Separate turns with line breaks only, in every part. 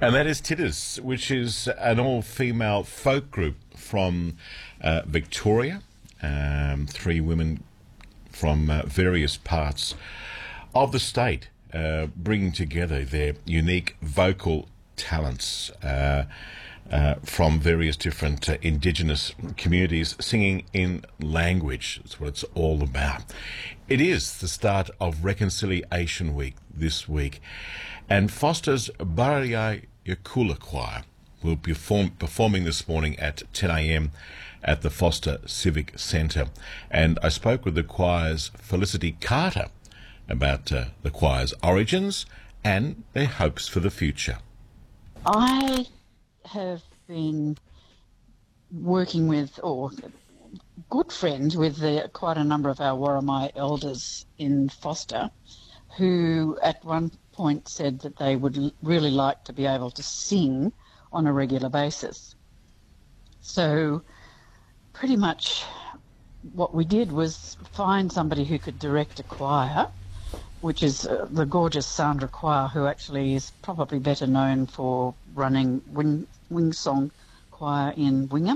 And that is Titters, which is an all-female folk group from Victoria. Three women from various parts of the state bringing together their unique vocal talents from various different Indigenous communities, singing in language. That's what it's all about. It is the start of Reconciliation Week this week, and Foster's Baraya Yakula Choir will be performing this morning at 10 a.m. at the Foster Civic Centre. And I spoke with the choir's Felicity Carter about the choir's origins and their hopes for the future.
I have been working with, or good friends with, quite a number of our Worimi elders in Foster, who at one point said that they would really like to be able to sing on a regular basis. So pretty much what we did was find somebody who could direct a choir, which is the gorgeous Sandra Choir, who actually is probably better known for running Wingsong Choir in Wingham.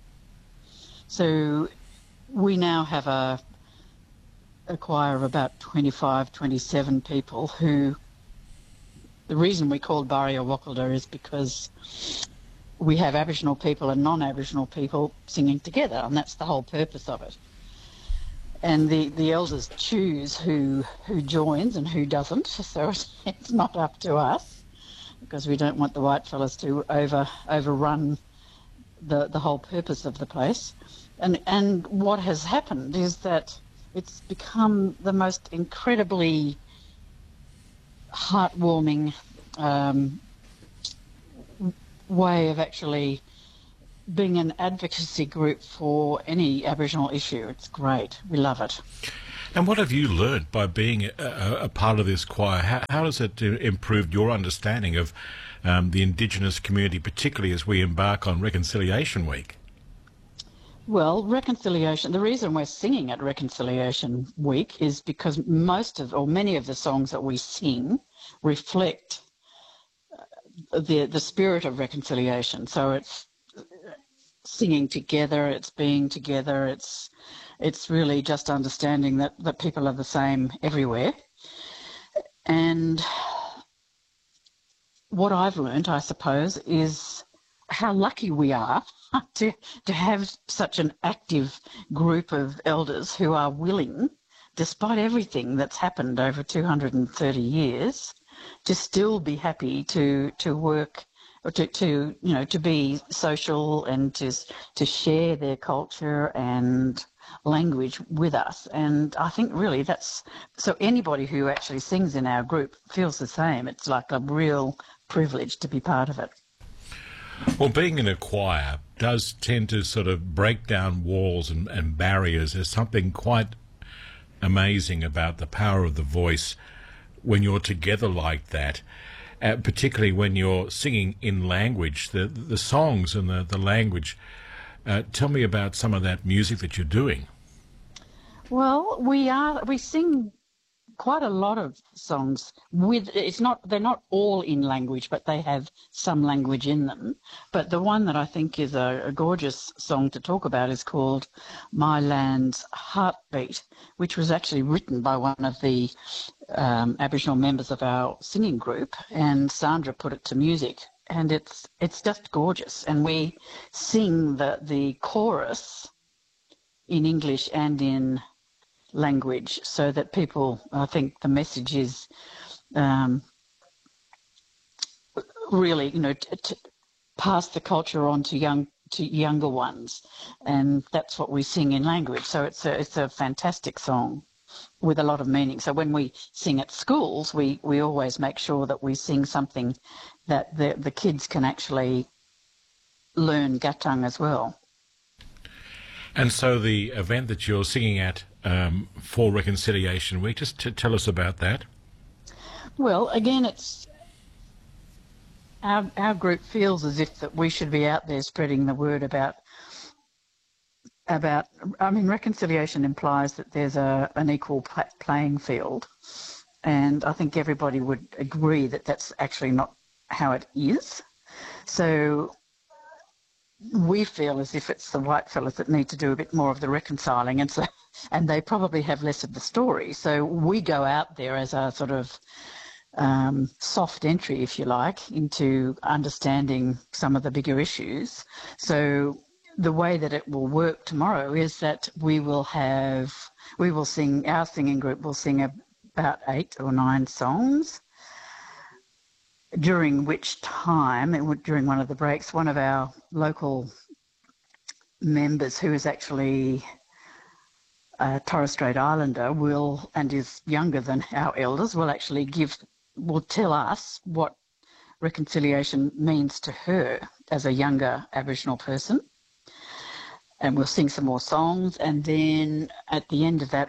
So we now have a choir of about 25, 27 people who, the reason we called Baraya Wakalda is because we have Aboriginal people and non-Aboriginal people singing together, and that's the whole purpose of it. And the elders choose who joins and who doesn't, so it's not up to us, because we don't want the white fellas to overrun the whole purpose of the place. And what has happened is that it's become the most incredibly heartwarming way of actually being an advocacy group for any Aboriginal issue. It's great. We love it.
And what have you learned by being a part of this choir? How has it improved your understanding of the Indigenous community, particularly as we embark on Reconciliation Week?
Well, Reconciliation, the reason we're singing at Reconciliation Week is because many of the songs that we sing reflect the spirit of reconciliation. So it's singing together, it's being together, it's really just understanding that people are the same everywhere. And what I've learned, I suppose, is how lucky we are to have such an active group of elders who are willing, despite everything that's happened over 230 years, to still be happy to work, or to be social and to share their culture and language with us. And I think really that's, so anybody who actually sings in our group feels the same. It's like a real privilege to be part of it.
Well, being in a choir does tend to sort of break down walls and barriers. There's something quite amazing about the power of the voice when you're together like that, particularly when you're singing in language, the songs and the language. Tell me about some of that music that you're doing.
Well, we sing quite a lot of songs they're not all in language, but they have some language in them. But the one that I think is a gorgeous song to talk about is called My Land's Heartbeat, which was actually written by one of the Aboriginal members of our singing group, and Sandra put it to music, and it's just gorgeous. And we sing the chorus in English and in language, so that people, I think the message is really, to pass the culture on to younger ones, and that's what we sing in language. So it's a fantastic song with a lot of meaning. So when we sing at schools, we always make sure that we sing something that the kids can actually learn Gatang as well.
And so the event that you're singing at for Reconciliation Week, just to tell us about that. Well, again,
it's our group feels as if that we should be out there spreading the word about. I mean, reconciliation implies that there's an equal playing field, and I think everybody would agree that that's actually not how it is. So we feel as if it's the white fellas that need to do a bit more of the reconciling, and they probably have less of the story. So we go out there as a sort of soft entry, if you like, into understanding some of the bigger issues. So the way that it will work tomorrow is that our singing group will sing about 8 or 9 songs, during which time, during one of the breaks, one of our local members, who is actually a Torres Strait Islander, and is younger than our elders, will tell us what reconciliation means to her as a younger Aboriginal person. And we'll sing some more songs, and then at the end of that,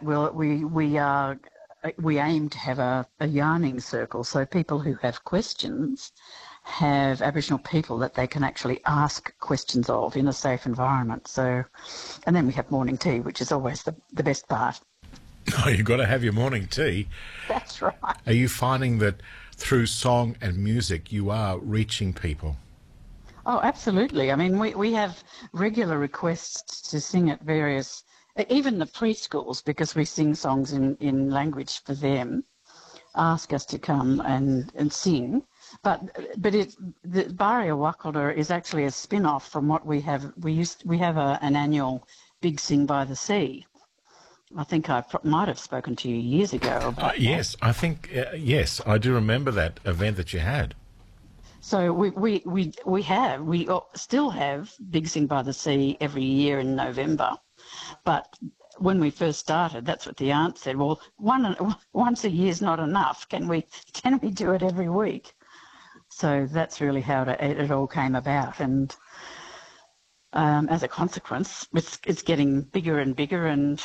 we aim to have a yarning circle, so people who have questions have Aboriginal people that they can actually ask questions of in a safe environment. So, and then we have morning tea, which is always the best part.
Oh, you've got to have your morning tea.
That's right.
Are you finding that through song and music you are reaching people?
Oh, absolutely. I mean, we have regular requests to sing at various, even the preschools, because we sing songs in language for them, ask us to come and sing. But the Baria Wakalda is actually a spin-off from what we have. We have an annual Big Sing by the Sea. I think I might have spoken to you years ago about
yes, I think, yes, I do remember that event that you had.
So we still have Big Sing by the Sea every year in November. But when we first started, that's what the aunt said. Well, once a year is not enough. Can we do it every week? So that's really how it all came about. And as a consequence, it's getting bigger and bigger. And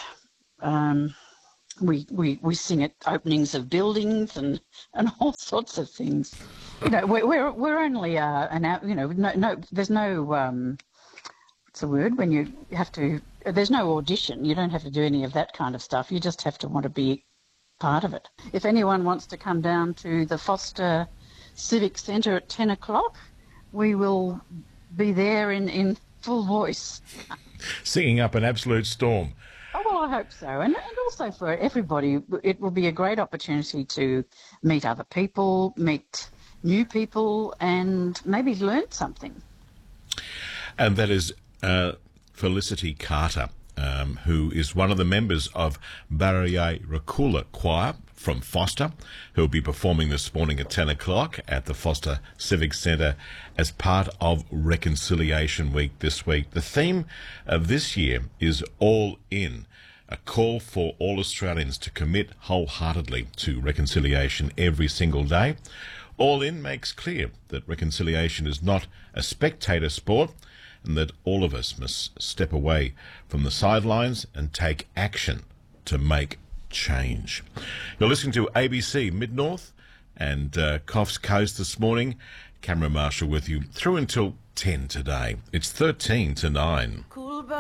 we sing at openings of buildings and all sorts of things. You know, we're only there's no what's the word when you have to. There's no audition. You don't have to do any of that kind of stuff. You just have to want to be part of it. If anyone wants to come down to the Foster Civic Centre at 10 o'clock, we will be there in full voice.
Singing up an absolute storm.
Oh, well, I hope so. And also for everybody, it will be a great opportunity to meet other people, meet new people, and maybe learn something.
And that is Felicity Carter, who is one of the members of Baria Wakula Choir from Foster, who will be performing this morning at 10 o'clock at the Foster Civic Centre as part of Reconciliation Week this week. The theme of this year is All In, a call for all Australians to commit wholeheartedly to reconciliation every single day. All In makes clear that reconciliation is not a spectator sport, and that all of us must step away from the sidelines and take action to make change. You're listening to ABC Mid-North and Coffs Coast this morning. Cameron Marshall with you through until 10 today. It's 13 to 9.